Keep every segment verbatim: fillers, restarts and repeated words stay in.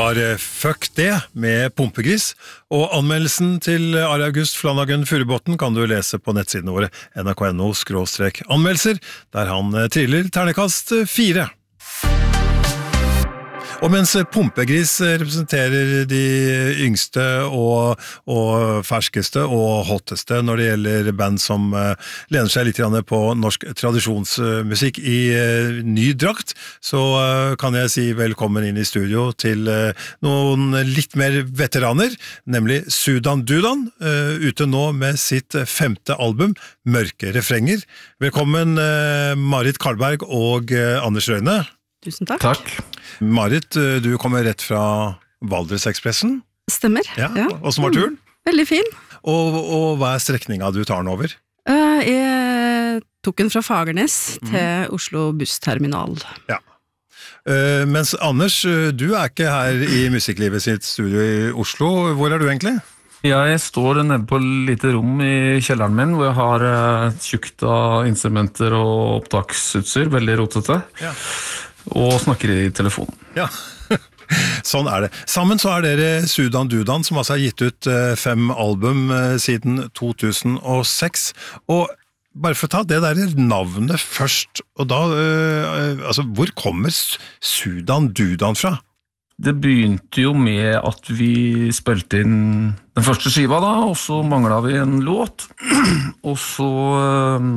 var Fuck det med Pumpegris, og anmeldelsen til Ari August Flanagan Furubotn kan du lese på nettsidene våre n r k punktum n o skråstrek anmeldelser, der han triller ternekast fire. Og mens Pumpegris representerer de yngste og, og ferskeste og hotteste når det gjelder band som lener seg litt på norsk tradisjonsmusikk i ny drakt, så kan jeg si velkommen inn i studio til noen litt mer veteraner, nemlig Sudan Dudan, ute nå med sitt femte album, Mørke refrenger. Velkommen Marit Karlberg og Anders Røyne. Tusen takk. Takk. Marit, du kommer rett fra Valdres-ekspressen. Stemmer. Ja, ja. Og som var turen? Veldig fin. Og, og hva er strekninga du tar den over? Uh, jeg tok den fra Fagernes mm. til Oslo bussterminal. Ja. Uh, mens Anders, du er ikke her i Musikklivet sitt studio i Oslo. Hvor er du egentlig? Ja, jeg står nede på et lite rom i kjelleren min, hvor jeg har uh, tjukt av instrumenter og opptaksutstyr, veldig rotete. Ja. Og snakker i telefonen. Ja, sånn er det. Sammen så er dere Sudan Dudan, som altså har gitt ut fem album siden to tusen og seks. Og bare for å ta det der navnet først, og da, øh, altså, hvor kommer Sudan Dudan fra? Det begynte jo med at vi spilte inn den første skiva da, og så manglet vi en låt. Og så øh,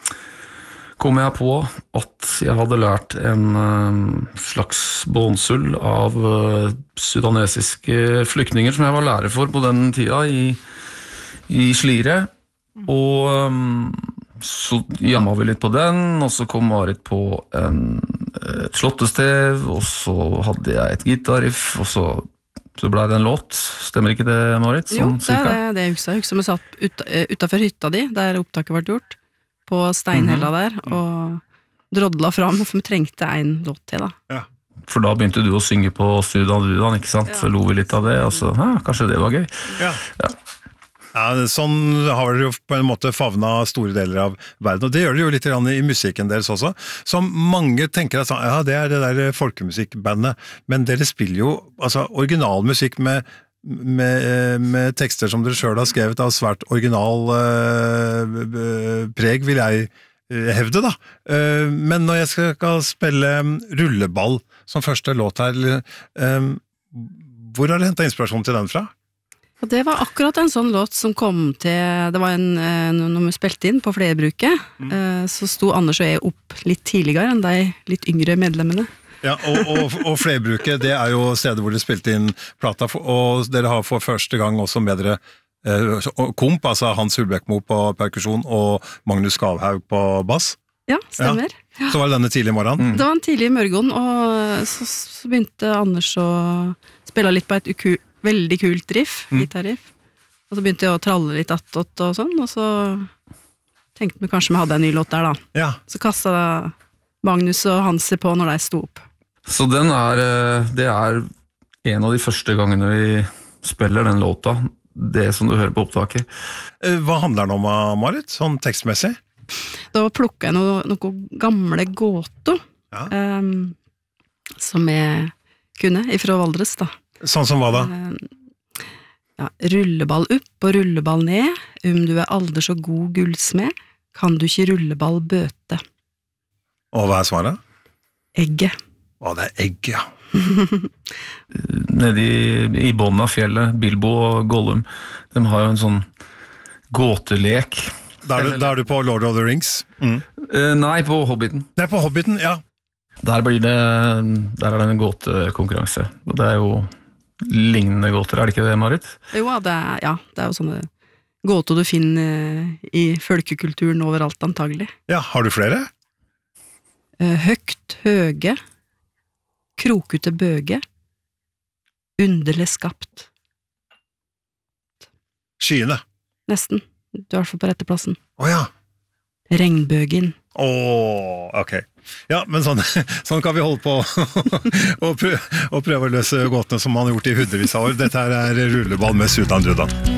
kom jeg på at jeg hadde lært en uh, slags bånsull av uh, sudanesiske flyktninger som jeg var lærer for på den tida i, i Slire. Og um, så jamma vi litt på den, og så kom Marit på en, et slottestev, og så hadde jeg et gitarriff, og så, så ble det en låt. Stemmer ikke det, Marit? Sånn, jo, det er det, det jeg husker. Jeg husker vi satt ut, utenfor hytta di, der opptaket ble gjort, på Steinhella der, og drodla fram, for vi trengte en låt til da. Ja. For da begynte du å synge på Sudan Dudan, ikke sant? Ja. Så lo vi litt av det, og så, ja, kanskje det var gøy. Ja. Ja. Ja, sånn har dere jo på en måte favnet store deler av verden, og det gjør det jo litt i musikken deres også, som mange tenker at ja, det er det der folkemusikkbandet, men dere spiller jo altså, originalmusikk med Med, med tekster som dere selv har skrevet av svært original uh, preg, vil jeg uh, hevde da. Uh, men når jeg skal, skal spille um, Rulleball som første låt her, um, hvor har du hentet inspirasjon til den fra? Og det var akkurat en sånn låt som kom til, det var en, når vi spilte inn på flerbruket, mm. uh, så sto Anders og jeg opp litt tidligere enn de litt yngre medlemmene. Ja, og, og, og Flerbruket, det er jo stedet hvor dere spilte inn plata, og dere har for første gang også med dere eh, komp, altså Hans Hulbekmo på perkusjon og Magnus Skavhaug på bass. Ja, stemmer. Ja. Så var det denne tidlig i morgenen? Mm. Det var en tidlig i morgen, og så, så begynte Anders å spille litt på et uku, veldig kult riff, mm. gitarriff, og så begynte jeg å tralle litt attåt og sånn, og så tenkte vi kanskje vi hadde en ny låt der da. Ja. Så kastet Magnus og Hans på når de sto opp. Så den er, det er en av de første gangene vi spiller den låta, det som du hører på opptaket. Hva handler den om, Marit, sånn tekstmessig? Da plukket jeg noen noe gamle gåter, ja. um, som jeg kunne, ifra Valdres da. Sånn som hva da? Um, ja, rulleball opp og rulleball ned, om du er aldri så god gullsmed, kan du ikke rulleball bøte. Og hva er svaret? Egget. Å, det er egg, ja. Nede i, i bånden av fjellet, Bilbo og Gollum, de har jo en sånn gåtelek. Da er, du, da er du på Lord of the Rings? Mm. Uh, nei, på Hobbiten. Det er på Hobbiten, ja. Der, blir det, der er det en gåtekonkurranse, og det er jo lignende gåter, er det ikke det, Marit? Jo, det er, ja, det er jo sånne gåter du finner i folkekulturen overalt, antagelig. Ja, har du flere? Høgt, høge, krokute bøge, underlig skapt. Skyene. Nesten, du er i hvert fall på rette plassen. Åja. Regnbøgen. Åh, ok. Ja, men sånn, sånn kan vi holde på og prøve, og prøve å løse gåtene som man har gjort i hundrevis av år. Dette her er Rulleball med Sudan Dudan.